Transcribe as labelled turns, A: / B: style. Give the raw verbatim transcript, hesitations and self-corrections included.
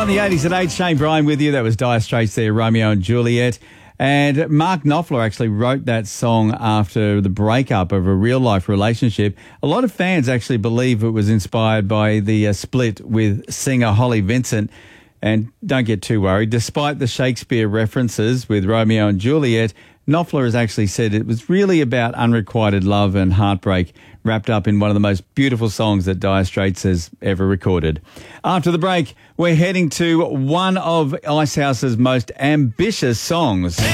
A: on the eighties at eight. Shane Bryan with you. That was Dire Straits there, Romeo and Juliet. And Mark Knopfler actually wrote that song after the breakup of a real-life relationship. A lot of fans actually believe it was inspired by the uh, split with singer Holly Vincent. And don't get too worried. Despite the Shakespeare references with Romeo and Juliet, Knopfler has actually said it was really about unrequited love and heartbreak wrapped up in one of the most beautiful songs that Dire Straits has ever recorded. After the break, we're heading to one of Icehouse's most ambitious songs.